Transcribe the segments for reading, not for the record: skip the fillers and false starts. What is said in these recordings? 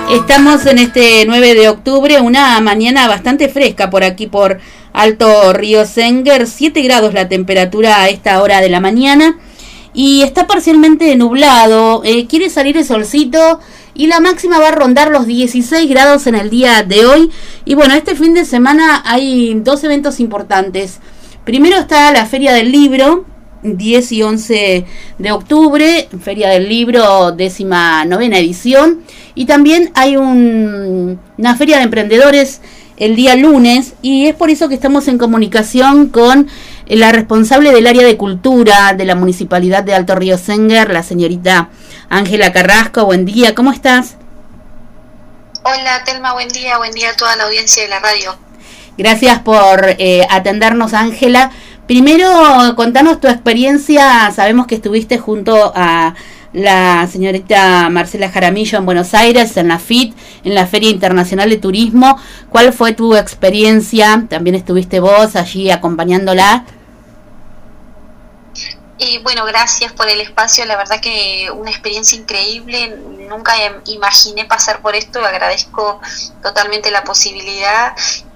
Estamos en este 9 de octubre, una mañana bastante fresca por aquí por Alto Río Senguer, 7 grados la temperatura a esta hora de la mañana y está parcialmente nublado, quiere salir el solcito y la máxima va a rondar los 16 grados en el día de hoy. Y bueno, este fin de semana hay dos eventos importantes. Primero está la Feria del Libro, 10 y 11 de octubre, Feria del Libro, 19ª edición. Y también hay una feria de emprendedores el día lunes, y es por eso que estamos en comunicación con la responsable del área de cultura de la Municipalidad de Alto Río Senguer, la señorita Ángela Carrasco. Buen día, ¿cómo estás? Hola Telma, buen día a toda la audiencia de la radio. Gracias por atendernos, Ángela. Primero, contanos tu experiencia. Sabemos que estuviste junto a la señorita Marcela Jaramillo en Buenos Aires, en la FIT, en la Feria Internacional de Turismo. ¿Cuál fue tu experiencia? También estuviste vos allí acompañándola. Y bueno, gracias por el espacio, la verdad que una experiencia increíble, nunca imaginé pasar por esto, agradezco totalmente la posibilidad.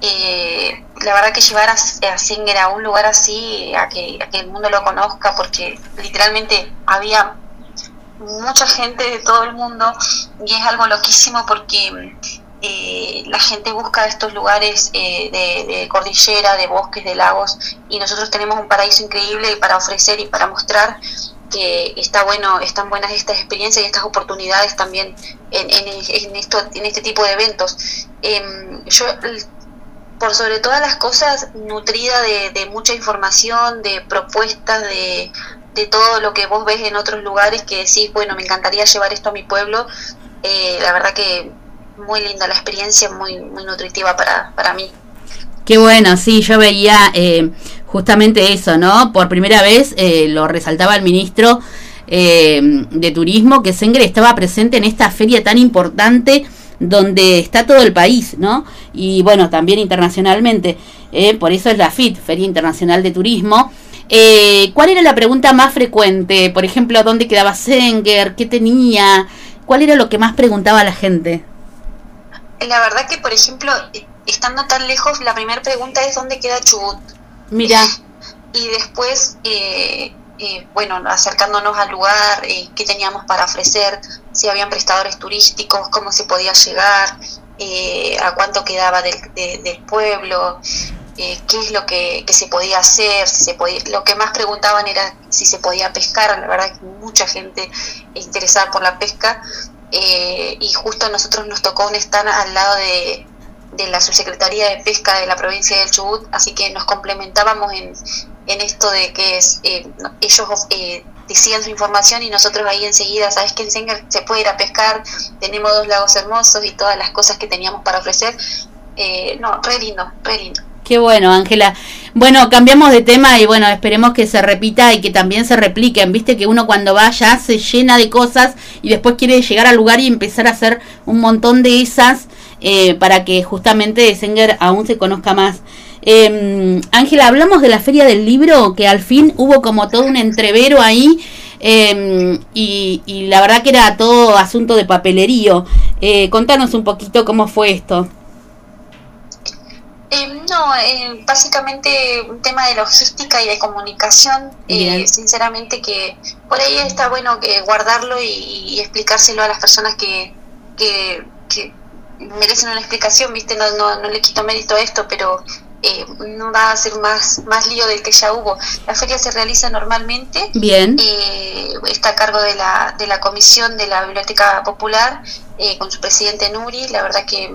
La verdad que llevar a Senguer a un lugar así, a que el mundo lo conozca, porque literalmente había mucha gente de todo el mundo y es algo loquísimo porque la gente busca estos lugares de cordillera, de bosques, de lagos, y nosotros tenemos un paraíso increíble para ofrecer y para mostrar que están buenas estas experiencias y estas oportunidades también en este tipo de eventos. Yo, por sobre todas las cosas, nutrida de mucha información, de propuestas, de todo lo que vos ves en otros lugares que decís, bueno, me encantaría llevar esto a mi pueblo. La verdad que muy linda la experiencia, muy nutritiva para mí. Qué bueno, sí, yo veía justamente eso, ¿no? Por primera vez lo resaltaba el ministro de Turismo, que Senguer estaba presente en esta feria tan importante donde está todo el país, ¿no? Y bueno, también internacionalmente, por eso es la FIT, Feria Internacional de Turismo. ¿Cuál era la pregunta más frecuente? Por ejemplo, ¿dónde quedaba Senguer? ¿Qué tenía? ¿Cuál era lo que más preguntaba la gente? La verdad que, por ejemplo, estando tan lejos, la primera pregunta es ¿dónde queda Chubut? Mira. Y después, bueno, acercándonos al lugar, qué teníamos para ofrecer, si habían prestadores turísticos, cómo se podía llegar, a cuánto quedaba del pueblo, qué es lo que se podía hacer, lo que más preguntaban era si se podía pescar. La verdad que mucha gente interesada por la pesca. Y justo a nosotros nos tocó un stand al lado de la Subsecretaría de Pesca de la provincia del Chubut, así que nos complementábamos en esto de que ellos decían su información y nosotros ahí enseguida, sabes que en Senguer se puede ir a pescar, tenemos 2 lagos hermosos y todas las cosas que teníamos para ofrecer. Re lindo. Qué bueno, Ángela. Bueno, cambiamos de tema y bueno, esperemos que se repita y que también se repliquen. Viste que uno cuando va ya se llena de cosas y después quiere llegar al lugar y empezar a hacer un montón de esas para que justamente Senguer aún se conozca más. Ángela, hablamos de la Feria del Libro, que al fin hubo como todo un entrevero ahí y la verdad que era todo asunto de papelerío. Contanos un poquito cómo fue esto. Básicamente un tema de logística y de comunicación. Sinceramente que por ahí está bueno guardarlo y explicárselo a las personas que merecen una explicación, ¿viste? No le quito mérito a esto, pero no va a ser más lío del que ya hubo. La feria se realiza normalmente. Bien. Está a cargo de la comisión de la Biblioteca Popular, con su presidente Nuri. La verdad que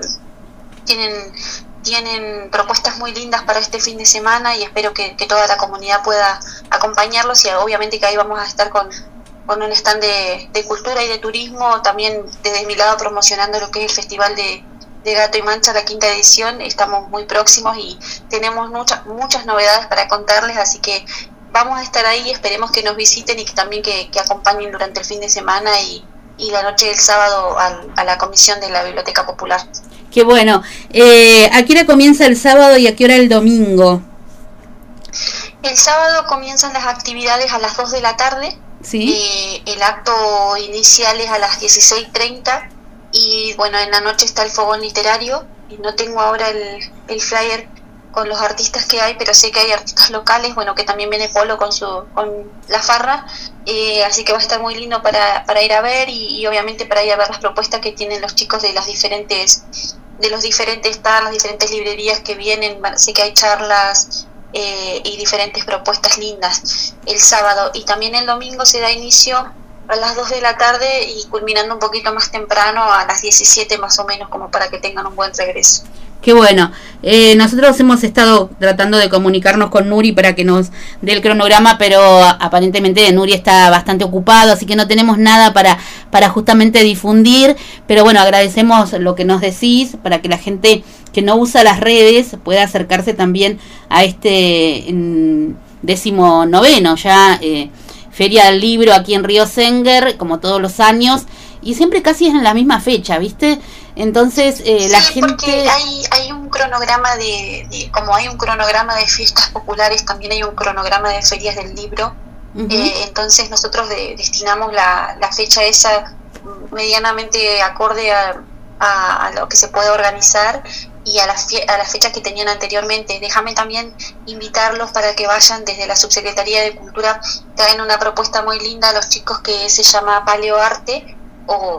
tienen propuestas muy lindas para este fin de semana y espero que toda la comunidad pueda acompañarlos, y obviamente que ahí vamos a estar con un stand de cultura y de turismo, también desde mi lado promocionando lo que es el Festival de Gato y Mancha, la 5ª edición. Estamos muy próximos y tenemos muchas novedades para contarles, así que vamos a estar ahí, esperemos que nos visiten y que también que acompañen durante el fin de semana y la noche del sábado a la comisión de la Biblioteca Popular. Qué bueno. ¿A qué hora comienza el sábado y a qué hora el domingo? El sábado comienzan las actividades a las 2 de la tarde. ¿Sí? El acto inicial es a las 16:30 y bueno, en la noche está el fogón literario, y no tengo ahora el flyer con los artistas que hay, pero sé que hay artistas locales, bueno, que también viene Polo con la farra, así que va a estar muy lindo para ir a ver, y obviamente para ir a ver las propuestas que tienen los chicos de los diferentes stands, las diferentes librerías que vienen. Sé que hay charlas y diferentes propuestas lindas el sábado, y también el domingo se da inicio a las 2 de la tarde y culminando un poquito más temprano a las 17 más o menos, como para que tengan un buen regreso. Qué bueno. Nosotros hemos estado tratando de comunicarnos con Nuri para que nos dé el cronograma, pero aparentemente Nuri está bastante ocupado, así que no tenemos nada para justamente difundir. Pero bueno, agradecemos lo que nos decís para que la gente que no usa las redes pueda acercarse también a este 19º ya Feria del Libro aquí en Río Senguer, como todos los años, y siempre casi es en la misma fecha, ¿viste? Entonces la gente... porque hay un cronograma como hay un cronograma de fiestas populares, también hay un cronograma de ferias del libro. Uh-huh. Entonces nosotros destinamos la fecha esa medianamente acorde a lo que se puede organizar y a las fechas que tenían anteriormente. Déjame también invitarlos para que vayan desde la Subsecretaría de Cultura. Traen una propuesta muy linda a los chicos que se llama Paleoarte, o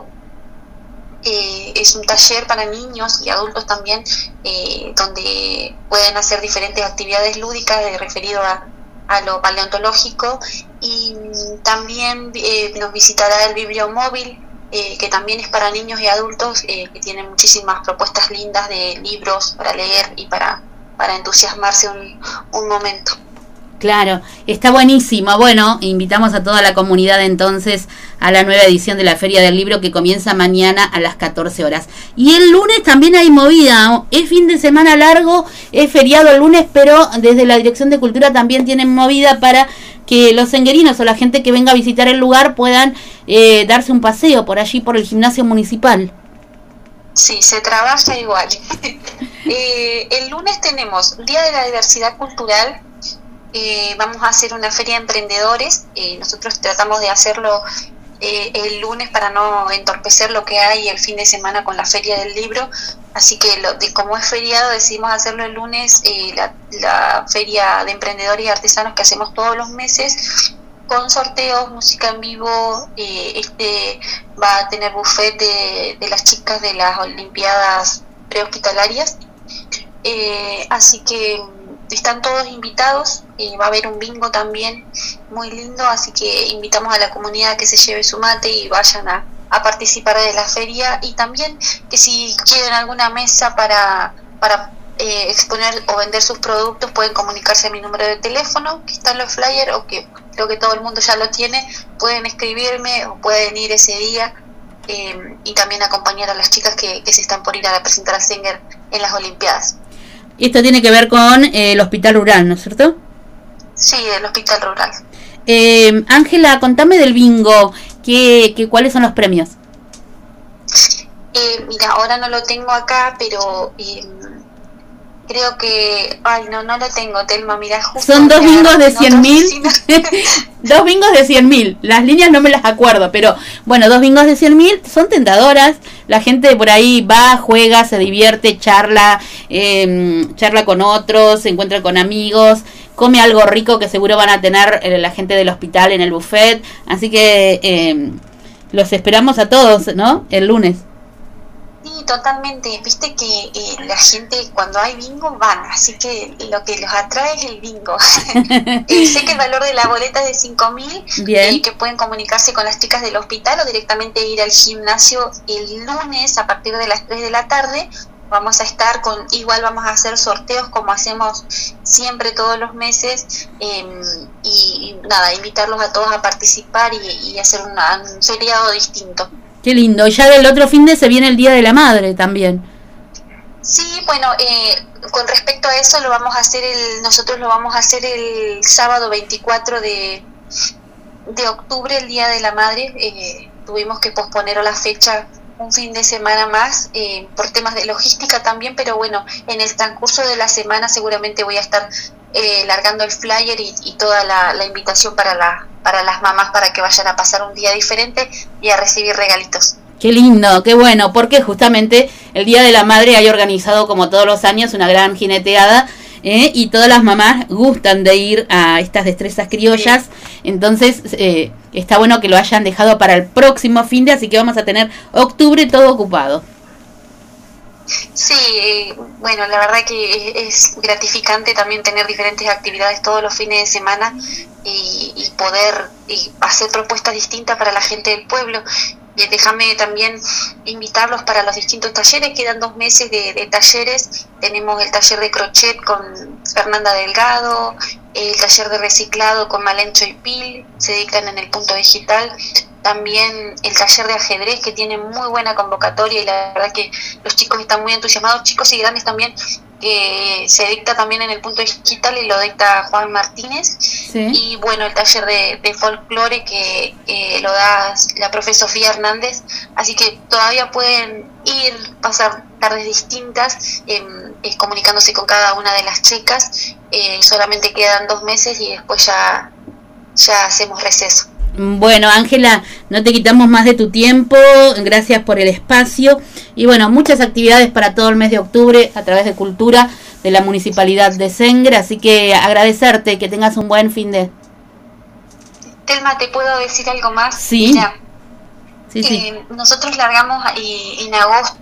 es un taller para niños y adultos también, donde pueden hacer diferentes actividades lúdicas referido a lo paleontológico, y también nos visitará el bibliomóvil, que también es para niños y adultos, que tiene muchísimas propuestas lindas de libros para leer y para entusiasmarse un momento. Claro, está buenísimo. Bueno, invitamos a toda la comunidad entonces a la nueva edición de la Feria del Libro, que comienza mañana a las 14 horas. Y el lunes también hay movida, es fin de semana largo, es feriado el lunes, pero desde la Dirección de Cultura también tienen movida para que los senguerinos o la gente que venga a visitar el lugar puedan darse un paseo por allí, por el gimnasio municipal. Sí, se trabaja igual. El lunes tenemos Día de la Diversidad Cultural. Vamos a hacer una feria de emprendedores. Nosotros tratamos de hacerlo el lunes para no entorpecer lo que hay el fin de semana con la Feria del Libro, así que como es feriado decidimos hacerlo el lunes, la feria de emprendedores y artesanos que hacemos todos los meses, con sorteos, música en vivo. Va a tener buffet de las chicas de las Olimpiadas prehospitalarias, así que están todos invitados. Va a haber un bingo también muy lindo, así que invitamos a la comunidad a que se lleve su mate y vayan a participar de la feria, y también que si quieren alguna mesa para exponer o vender sus productos, pueden comunicarse a mi número de teléfono que está en los flyers, o que creo que todo el mundo ya lo tiene. Pueden escribirme o pueden ir ese día, y también acompañar a las chicas que se están por ir a representar a Senguer en las Olimpiadas. Esto tiene que ver con el Hospital Rural, ¿no es cierto? Sí, del Hospital Rural. Ángela, contame del bingo, ¿cuáles son los premios? Mira, ahora no lo tengo acá, pero creo que... Ay, no lo tengo, Telma, mira, justo... Son 2 bingos de 100.000. 2 bingos de 100.000. Las líneas no me las acuerdo, pero bueno, 2 bingos de 100.000 son tentadoras. La gente por ahí va, juega, se divierte, charla con otros, se encuentra con amigos, come algo rico que seguro van a tener la gente del hospital en el buffet. Así que los esperamos a todos, ¿no? El lunes. Sí, totalmente. Viste que la gente cuando hay bingo van, así que lo que los atrae es el bingo. Sé que el valor de la boleta es de 5.000, que pueden comunicarse con las chicas del hospital o directamente ir al gimnasio el lunes a partir de las 3 de la tarde. Vamos a estar igual vamos a hacer sorteos como hacemos siempre todos los meses, y nada, invitarlos a todos a participar y hacer un feriado distinto. Qué lindo. Y ya del otro fin de se viene el Día de la Madre también. Sí, bueno, con respecto a eso nosotros lo vamos a hacer el sábado 24 de octubre, el Día de la Madre. Tuvimos que posponer la fecha un fin de semana más por temas de logística también, pero bueno, en el transcurso de la semana seguramente voy a estar largando el flyer y toda la invitación para las mamás, para que vayan a pasar un día diferente y a recibir regalitos. Qué lindo, qué bueno, porque justamente el Día de la Madre hay organizado como todos los años una gran jineteada, y todas las mamás gustan de ir a estas destrezas criollas, entonces está bueno que lo hayan dejado para el próximo fin de, así que vamos a tener octubre todo ocupado. Sí, bueno, la verdad que es gratificante también tener diferentes actividades todos los fines de semana y poder hacer propuestas distintas para la gente del pueblo. Déjame también invitarlos para los distintos talleres. Quedan 2 meses de talleres. Tenemos el taller de crochet con Fernanda Delgado, el taller de reciclado con Malencho y Pil, se dictan en el Punto Digital. También el taller de ajedrez, que tiene muy buena convocatoria, y la verdad que los chicos están muy entusiasmados, chicos y grandes también, que se dicta también en el Punto Digital y lo dicta Juan Martínez. Sí. Y bueno, el taller de folclore que lo da la profe Sofía Hernández, así que todavía pueden ir, pasar tardes distintas comunicándose con cada una de las chicas. Solamente quedan 2 meses y después ya hacemos receso. Bueno, Ángela, no te quitamos más de tu tiempo, gracias por el espacio y bueno, muchas actividades para todo el mes de octubre a través de Cultura de la Municipalidad de Senguer, así que agradecerte, que tengas un buen fin de... Telma, ¿te puedo decir algo más? Sí. Mira, sí. Nosotros largamos en agosto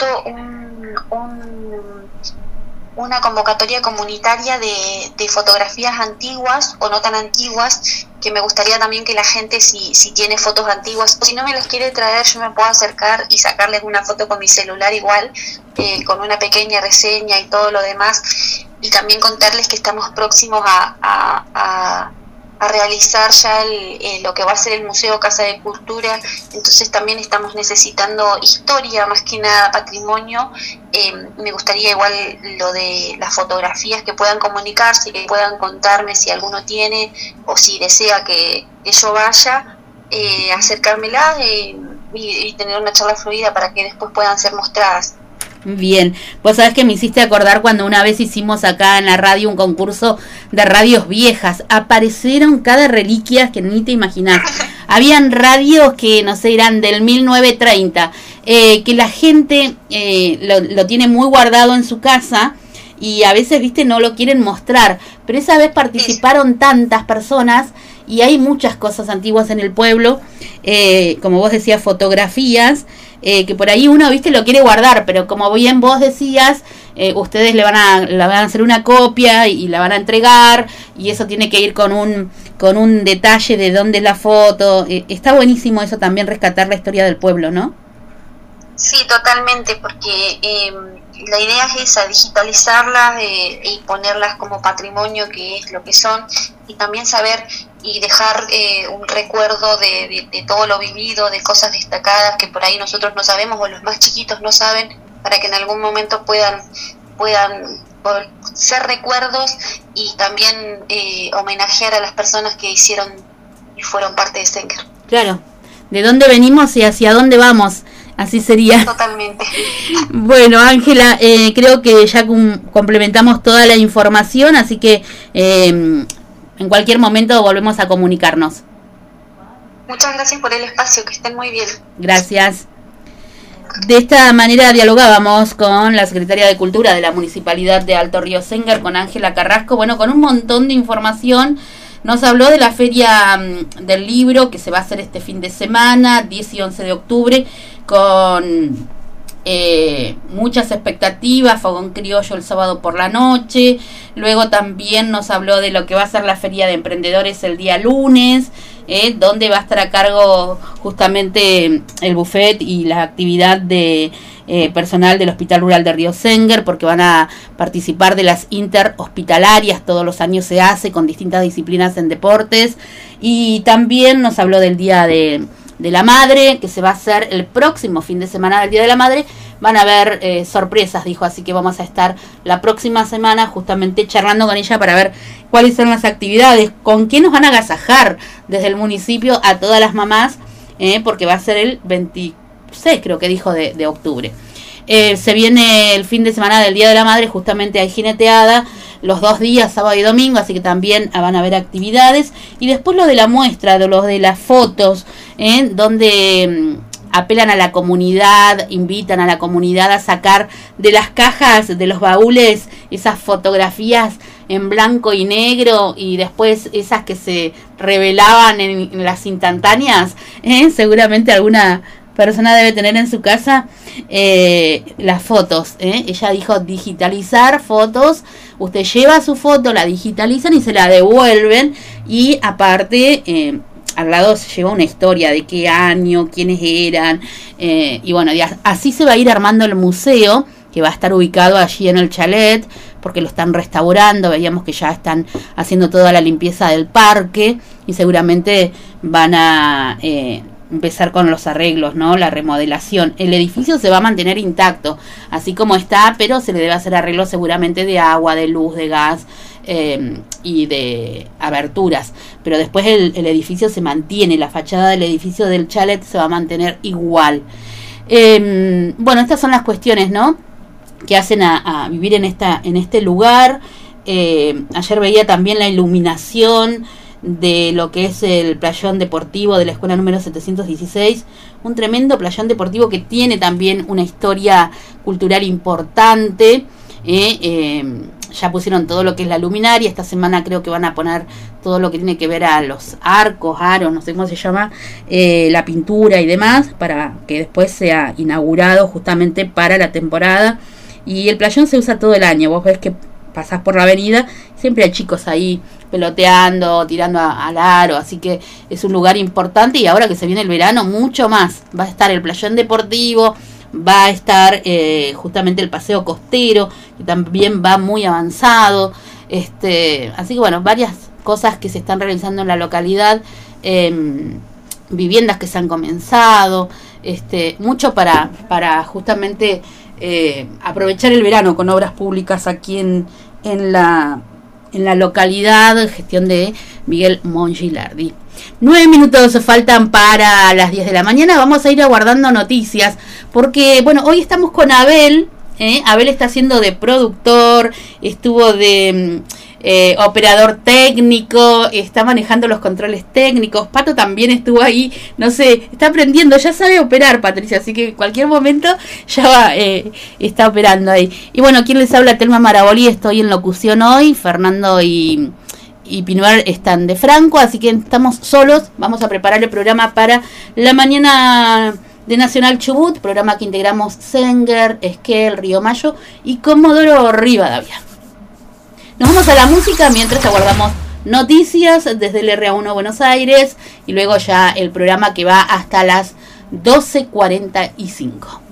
una convocatoria comunitaria de fotografías antiguas o no tan antiguas, que me gustaría también que la gente, si tiene fotos antiguas, o si no me las quiere traer, yo me puedo acercar y sacarles una foto con mi celular igual, con una pequeña reseña y todo lo demás, y también contarles que estamos próximos a realizar ya lo que va a ser el Museo Casa de Cultura, entonces también estamos necesitando historia, más que nada patrimonio. Me gustaría igual lo de las fotografías, que puedan comunicarse, que puedan contarme si alguno tiene o si desea que yo vaya, acercármelas y tener una charla fluida para que después puedan ser mostradas. Bien, vos sabés que me hiciste acordar cuando una vez hicimos acá en la radio un concurso de radios viejas. Aparecieron cada reliquia que ni te imaginás. Habían radios que, no sé, eran del 1930, que la gente lo tiene muy guardado en su casa y a veces, viste, no lo quieren mostrar. Pero esa vez participaron tantas personas y hay muchas cosas antiguas en el pueblo, como vos decías, fotografías, que por ahí uno, viste, lo quiere guardar, pero como bien vos decías, ustedes le van a hacer una copia y la van a entregar, y eso tiene que ir con un detalle de dónde es la foto. Está buenísimo eso también, rescatar la historia del pueblo, ¿no? Sí, totalmente, porque la idea es esa, digitalizarlas y ponerlas como patrimonio, que es lo que son, y también saber y dejar un recuerdo de todo lo vivido, de cosas destacadas que por ahí nosotros no sabemos o los más chiquitos no saben, para que en algún momento puedan ser recuerdos y también homenajear a las personas que hicieron y fueron parte de Senguer. Claro, de dónde venimos y hacia dónde vamos. Así sería. Totalmente. Bueno, Ángela, creo que ya complementamos toda la información, así que en cualquier momento volvemos a comunicarnos. Muchas gracias por el espacio, que estén muy bien. Gracias. De esta manera dialogábamos con la secretaria de Cultura de la Municipalidad de Alto Río Senguer, con Ángela Carrasco, bueno, con un montón de información. Nos habló de la Feria del Libro que se va a hacer este fin de semana, 10 y 11 de octubre, con muchas expectativas, fogón criollo el sábado por la noche. Luego también nos habló de lo que va a ser la Feria de Emprendedores el día lunes, donde va a estar a cargo justamente el buffet y la actividad de personal del Hospital Rural de Río Senguer, porque van a participar de las interhospitalarias, todos los años se hace con distintas disciplinas en deportes. Y también nos habló del Día de la Madre, que se va a hacer el próximo fin de semana del Día de la Madre. Van a haber sorpresas, dijo, así que vamos a estar la próxima semana justamente charlando con ella para ver cuáles son las actividades, con qué nos van a agasajar desde el municipio a todas las mamás, porque va a ser el 26, creo que dijo, de octubre. Se viene el fin de semana del Día de la Madre, justamente hay jineteada los 2 días, sábado y domingo, así que también van a haber actividades. Y después lo de la muestra, de los de las fotos, donde apelan a la comunidad, invitan a la comunidad a sacar de las cajas, de los baúles, esas fotografías en blanco y negro, y después esas que se revelaban en las instantáneas, seguramente alguna persona debe tener en su casa las fotos. Ella dijo digitalizar fotos. Usted lleva su foto, la digitalizan y se la devuelven, y aparte al lado se lleva una historia de qué año, quiénes eran, y bueno, así se va a ir armando el museo, que va a estar ubicado allí en el chalet, porque lo están restaurando. Veíamos que ya están haciendo toda la limpieza del parque, y seguramente van a empezar con los arreglos, ¿no? La remodelación. El edificio se va a mantener intacto, así como está, pero se le debe hacer arreglos seguramente de agua, de luz, de gas, y de aberturas. Pero después el edificio se mantiene, la fachada del edificio del chalet se va a mantener igual. Bueno, estas son las cuestiones, ¿no?, que hacen a vivir en este lugar. Ayer veía también la iluminación de lo que es el playón deportivo de la escuela número 716, un tremendo playón deportivo que tiene también una historia cultural importante. Ya pusieron todo lo que es la luminaria. Esta semana creo que van a poner todo lo que tiene que ver a los arcos, aros, no sé cómo se llama, la pintura y demás, para que después sea inaugurado justamente para la temporada. Y el playón se usa todo el año. Vos ves que pasás por la avenida, siempre hay chicos ahí peloteando, tirando al aro, así que es un lugar importante. Y ahora que se viene el verano, mucho más. Va a estar el playón deportivo, va a estar justamente el paseo costero, que también va muy avanzado. Así que bueno, varias cosas que se están realizando en la localidad, viviendas que se han comenzado, mucho para justamente aprovechar el verano con obras públicas aquí en la localidad, gestión de Miguel Mongilardi. 9 minutos faltan para las 10 de la mañana. Vamos a ir aguardando noticias, porque bueno, hoy estamos con Abel. Abel está haciendo de productor, estuvo de operador técnico, está manejando los controles técnicos. Pato también estuvo ahí, no sé, está aprendiendo, ya sabe operar Patricia, así que en cualquier momento ya está operando ahí. Y bueno, ¿quién les habla? Telma Maraboli, estoy en locución hoy. Fernando y Pinuar están de Franco, así que estamos solos. Vamos a preparar el programa para la mañana de Nacional Chubut, programa que integramos Senger, Esquel, Río Mayo y Comodoro Rivadavia. Nos vamos a la música mientras aguardamos noticias desde el RA1 Buenos Aires, y luego ya el programa que va hasta las 12:45.